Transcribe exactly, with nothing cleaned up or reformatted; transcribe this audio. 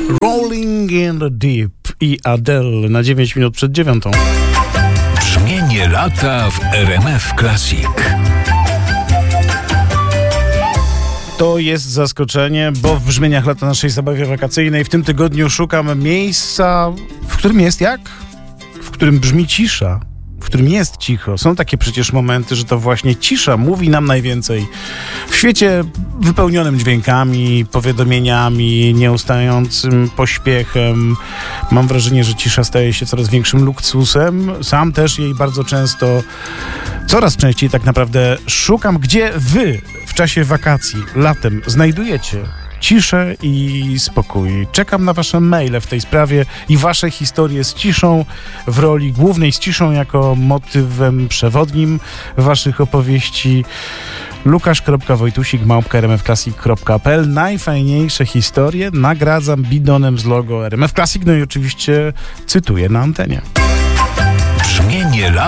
Rolling in the Deep i Adele na dziewięć minut przed dziewiątą. Brzmienie lata w R M F Classic. To jest zaskoczenie, bo w brzmieniach lata naszej zabawie wakacyjnej w tym tygodniu szukam miejsca, w którym jest jak? W którym brzmi cisza, w którym jest cicho. Są takie przecież momenty, że to właśnie cisza mówi nam najwięcej. W świecie wypełnionym dźwiękami, powiadomieniami, nieustającym pośpiechem, mam wrażenie, że cisza staje się coraz większym luksusem. Sam też jej bardzo często, coraz częściej tak naprawdę szukam, gdzie wy w czasie wakacji, latem znajdujecie ciszę i spokój. Czekam na wasze maile w tej sprawie i wasze historie z ciszą w roli głównej, z ciszą jako motywem przewodnim waszych opowieści. Łukasz kropka wojtusik małpka r m f classic kropka p l. Najfajniejsze historie nagradzam bidonem z logo R M F Classic, no i oczywiście cytuję na antenie. Brzmienie lata.